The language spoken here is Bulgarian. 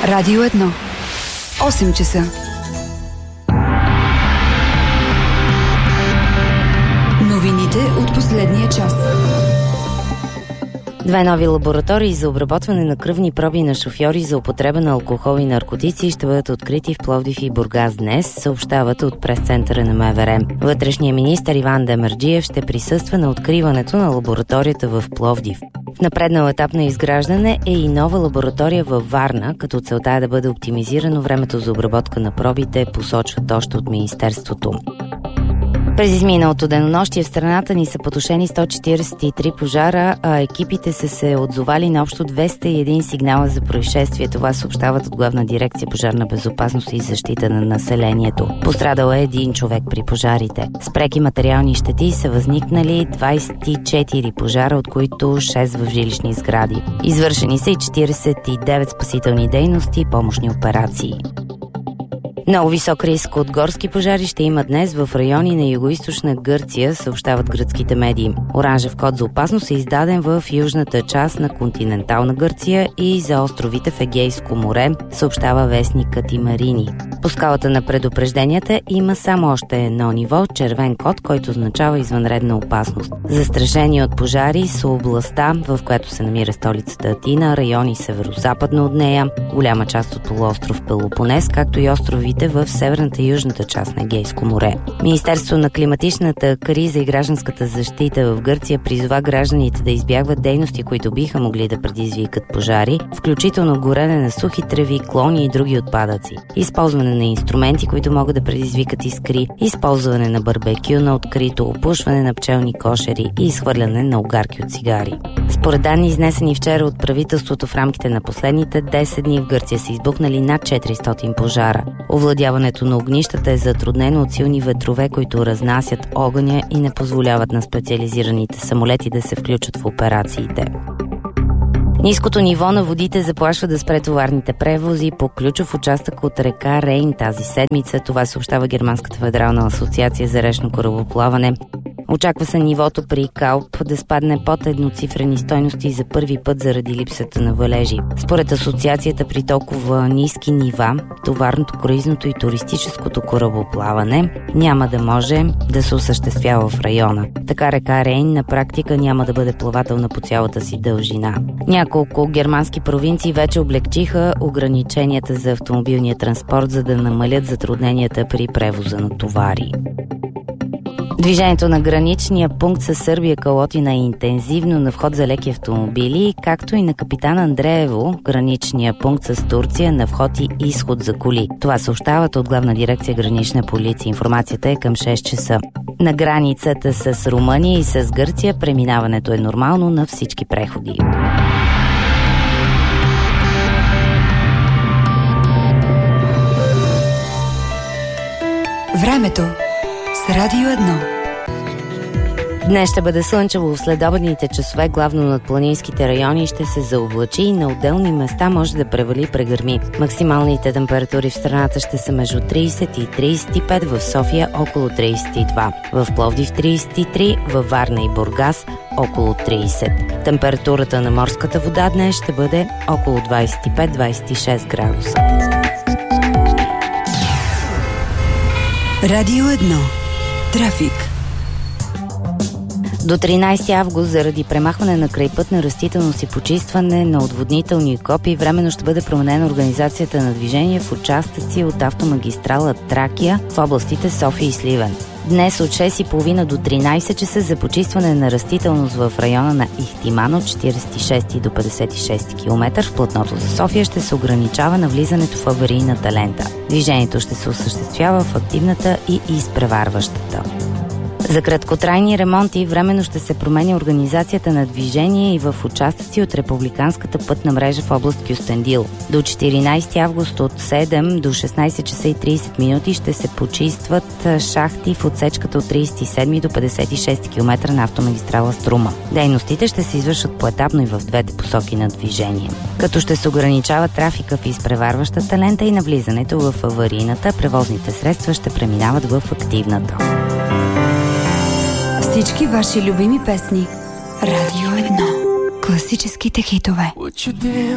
Радио 1. 8 часа. Новините от последния час. 2 нови лаборатории за обработване на кръвни проби на шофьори за употреба на алкохол и наркотици ще бъдат открити в Пловдив и Бургас днес, съобщават от прес-центъра на МВР. Вътрешният министър Иван Демерджиев ще присъства на откриването на лабораторията в Пловдив. В напреднал етап на изграждане е и нова лаборатория във Варна, като целта е да бъде оптимизирано времето за обработка на пробите, посочват още от Министерството. През изминалото денонощие в страната ни са потушени 143 пожара, а екипите са се отзовали на общо 201 сигнала за происшествие. Това съобщават от Главна дирекция пожарна безопасност и защита на населението. Пострадал е 1 човек при пожарите. С преки материални щети са възникнали 24 пожара, от които 6 в жилищни сгради. Извършени са и 49 спасителни дейности и помощни операции. Много висок риск от горски пожари ще има днес в райони на югоизточна Гърция, съобщават гръцките медии. Оранжев код за опасност е издаден в южната част на континентална Гърция и за островите в Егейско море, съобщава вестникът и Марини. По скалата на предупрежденията има само още едно ниво – червен код, който означава извънредна опасност. Застрашени от пожари са областта, в която се намира столицата Атина, райони северо-западно от нея, голяма част от полуостров Пелопонес, както и острови в северната и южната част на Егейско море. Министерството на климатичната криза и гражданската защита в Гърция призова гражданите да избягват дейности, които биха могли да предизвикат пожари, включително горене на сухи треви, клони и други отпадъци, използване на инструменти, които могат да предизвикат искри, използване на барбекю на открито, опушване на пчелни кошери и изхвърляне на огарки от цигари. Според данни, изнесени вчера от правителството, в рамките на последните 10 дни в Гърция са избухнали над 400 пожара. Овладяването на огнищата е затруднено от силни ветрове, които разнасят огъня и не позволяват на специализираните самолети да се включат в операциите. Ниското ниво на водите заплашва да спре товарните превози по ключов участък от река Рейн тази седмица. Това съобщава Германската федерална асоциация за речно корабоплаване. Очаква се нивото при Калп да спадне под едноцифрени стойности за първи път заради липсата на валежи. Според асоциацията, при толкова ниски нива, товарното, круизното и туристическото корабоплаване няма да може да се осъществява в района. Така река Рейн на практика няма да бъде плавателна по цялата си дължина. Няколко германски провинции вече облегчиха ограниченията за автомобилния транспорт, за да намалят затрудненията при превоза на товари. Движението на граничния пункт със Сърбия Калотина е интензивно на вход за леки автомобили, както и на Капитан Андреево, граничния пункт с Турция, на вход и изход за коли. Това съобщават от Главна дирекция гранична полиция. Информацията е към 6 часа. На границата с Румъния и с Гърция преминаването е нормално на всички преходи. Времето с Радио 1. Днес ще бъде слънчево в следобедните часове, главно над планинските райони ще се заоблачи и на отделни места може да превали прегърми. Максималните температури в страната ще са между 30 и 35, в София около 32, в Пловдив 33, във Варна и Бургас около 30. Температурата на морската вода днес ще бъде около 25-26 градуса. Радио 1. Трафик. До 13 август заради премахване на крайпътна растителност и почистване на отводнителни окопи временно ще бъде променена организацията на движение в участъци от автомагистрала Тракия в областите София и Сливен. Днес от 6:30 до 13 часа за почистване на растителност в района на Ихтиман от 46 до 56 км в платното за София ще се ограничава на влизането в аварийната лента. Движението ще се осъществява в активната и изпреварващата. За краткотрайни ремонти временно ще се променя организацията на движение и в участъци от републиканската пътна мрежа в област Кюстендил. До 14 август от 7 до 16 часа и 30 минути ще се почистват шахти в отсечката от 37 до 56 км на автомагистрала Струма. Дейностите ще се извършат поетапно и в двете посоки на движение. Като ще се ограничава трафика в изпреварващата лента и навлизането в аварийната, превозните средства ще преминават в активната. Всички ваши любими песни. Радио 1. Класическите хитове.